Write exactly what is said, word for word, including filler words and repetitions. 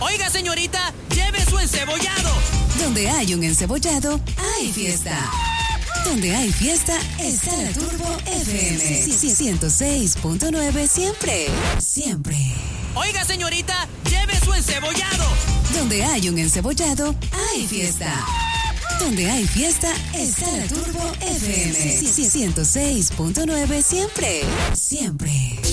Oiga, señorita, lleve su encebollado. Donde hay un encebollado, hay fiesta. Donde hay fiesta, está la Turbo F M. ciento seis punto nueve siempre, siempre. Oiga, señorita, lleve su encebollado. Donde hay un encebollado, hay fiesta. Donde hay fiesta, está la Turbo F M. ciento seis punto nueve siempre, siempre.